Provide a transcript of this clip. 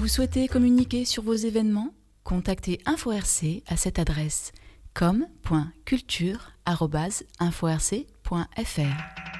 Vous souhaitez communiquer sur vos événements ? Contactez InfoRC à cette adresse com.culture@inforc.fr.